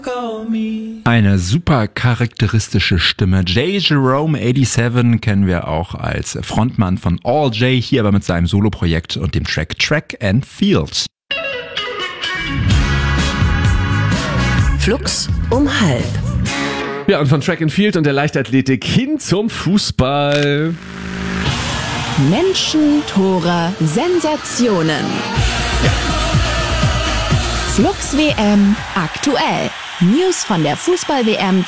Eine super charakteristische Stimme. J. Jerome 87 kennen wir auch als Frontmann von All J, hier aber mit seinem Soloprojekt und dem Track Track and Field. Flux um halb. Ja, und von Track and Field und der Leichtathletik hin zum Fußball. Menschen, Tore, Sensationen. Flux WM aktuell. News von der Fußball-WM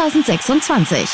2026.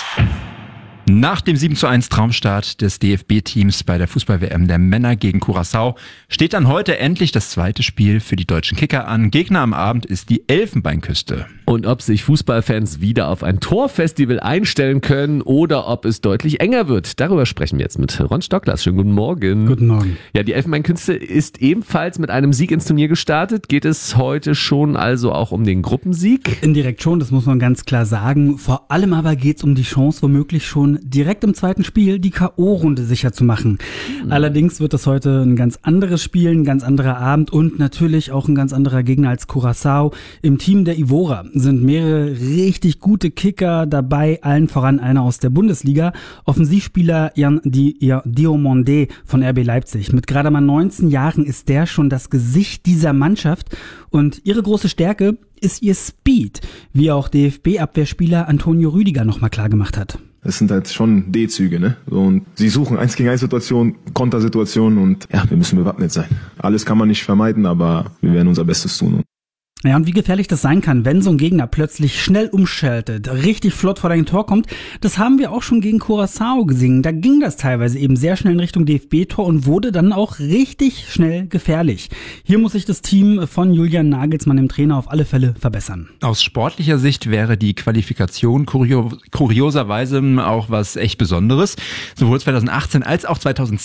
Nach dem 7:1 Traumstart des DFB-Teams bei der Fußball-WM der Männer gegen Curaçao steht dann heute endlich das zweite Spiel für die deutschen Kicker an. Gegner am Abend ist die Elfenbeinküste. Und ob sich Fußballfans wieder auf ein Torfestival einstellen können oder ob es deutlich enger wird, darüber sprechen wir jetzt mit Ron Stocklas. Schönen guten Morgen. Guten Morgen. Ja, die Elfenbeinküste ist ebenfalls mit einem Sieg ins Turnier gestartet. Geht es heute schon also auch um den Gruppensieg? Indirekt schon, das muss man ganz klar sagen. Vor allem aber geht es um die Chance, womöglich schon direkt im zweiten Spiel die K.O.-Runde sicher zu machen. Allerdings wird es heute ein ganz anderes Spiel, ein ganz anderer Abend und natürlich auch ein ganz anderer Gegner als Curaçao. Im Team der Ivora sind mehrere richtig gute Kicker dabei, allen voran einer aus der Bundesliga. Offensivspieler Jan Diomande von RB Leipzig. Mit gerade mal 19 Jahren ist der schon das Gesicht dieser Mannschaft und ihre große Stärke ist ihr Speed, wie auch DFB-Abwehrspieler Antonio Rüdiger nochmal klar gemacht hat. Es sind halt schon D-Züge, ne? Und sie suchen 1-gegen-1-Situationen, Kontersituationen und ja, wir müssen bewappnet sein. Alles kann man nicht vermeiden, aber wir werden unser Bestes tun. Ja, und wie gefährlich das sein kann, wenn so ein Gegner plötzlich schnell umschaltet, richtig flott vor dein Tor kommt, das haben wir auch schon gegen Curaçao gesehen. Da ging das teilweise eben sehr schnell in Richtung DFB-Tor und wurde dann auch richtig schnell gefährlich. Hier muss sich das Team von Julian Nagelsmann, dem Trainer, auf alle Fälle verbessern. Aus sportlicher Sicht wäre die Qualifikation kurioserweise auch was echt Besonderes. Sowohl 2018 als auch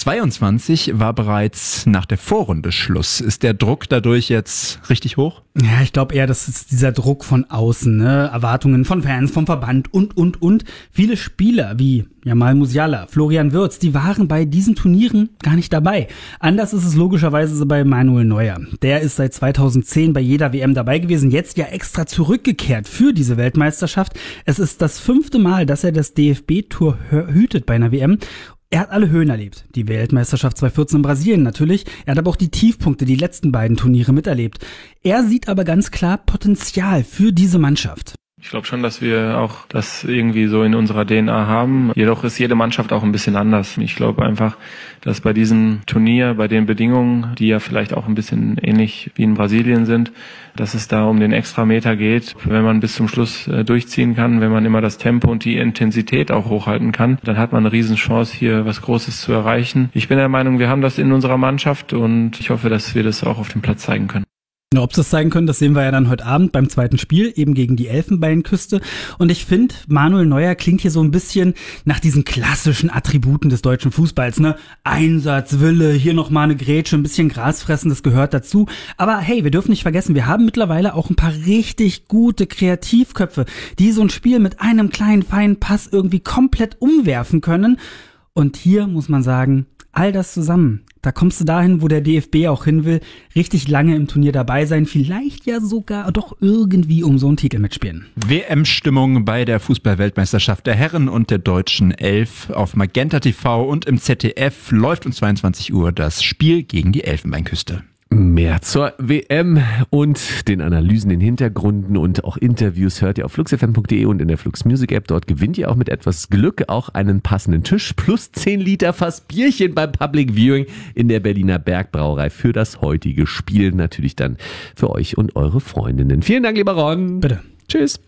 2022 war bereits nach der Vorrunde Schluss. Ist der Druck dadurch jetzt richtig hoch? Ja, ich glaube eher, das ist dieser Druck von außen, ne? Erwartungen von Fans, vom Verband und. Viele Spieler wie Jamal Musiala, Florian Wirtz, die waren bei diesen Turnieren gar nicht dabei. Anders ist es logischerweise bei Manuel Neuer. Der ist seit 2010 bei jeder WM dabei gewesen, jetzt ja extra zurückgekehrt für diese Weltmeisterschaft. Es ist das 5. Mal, dass er das DFB-Tour hütet bei einer WM. Er hat alle Höhen erlebt. Die Weltmeisterschaft 2014 in Brasilien natürlich. Er hat aber auch die Tiefpunkte, die letzten beiden Turniere miterlebt. Er sieht aber ganz klar Potenzial für diese Mannschaft. Ich glaube schon, dass wir auch das irgendwie so in unserer DNA haben. Jedoch ist jede Mannschaft auch ein bisschen anders. Ich glaube einfach, dass bei diesem Turnier, bei den Bedingungen, die ja vielleicht auch ein bisschen ähnlich wie in Brasilien sind, dass es da um den Extrameter geht. Wenn man bis zum Schluss durchziehen kann, wenn man immer das Tempo und die Intensität auch hochhalten kann, dann hat man eine Riesenchance, hier was Großes zu erreichen. Ich bin der Meinung, wir haben das in unserer Mannschaft und ich hoffe, dass wir das auch auf dem Platz zeigen können. Ja, ob sie das zeigen können, das sehen wir ja dann heute Abend beim zweiten Spiel, eben gegen die Elfenbeinküste. Und ich finde, Manuel Neuer klingt hier so ein bisschen nach diesen klassischen Attributen des deutschen Fußballs, ne? Einsatz, Wille, hier nochmal eine Grätsche, ein bisschen Gras fressen, das gehört dazu. Aber hey, wir dürfen nicht vergessen, wir haben mittlerweile auch ein paar richtig gute Kreativköpfe, die so ein Spiel mit einem kleinen, feinen Pass irgendwie komplett umwerfen können. Und hier muss man sagen, all das zusammen, da kommst du dahin, wo der DFB auch hin will, richtig lange im Turnier dabei sein, vielleicht ja sogar doch irgendwie um so einen Titel mitspielen. WM-Stimmung bei der Fußball-Weltmeisterschaft der Herren und der deutschen Elf auf Magenta TV und im ZDF läuft um 22 Uhr das Spiel gegen die Elfenbeinküste. Mehr zur WM und den Analysen, den Hintergründen und auch Interviews hört ihr auf fluxfm.de und in der Flux Music App. Dort gewinnt ihr auch mit etwas Glück auch einen passenden Tisch plus 10 Liter Fass Bierchen beim Public Viewing in der Berliner Bergbrauerei für das heutige Spiel. Natürlich dann für euch und eure Freundinnen. Vielen Dank, lieber Ron. Bitte. Tschüss.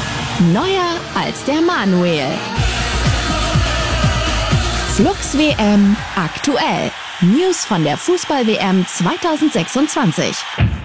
Neuer als der Manuel. Flux WM aktuell. News von der Fußball-WM 2026.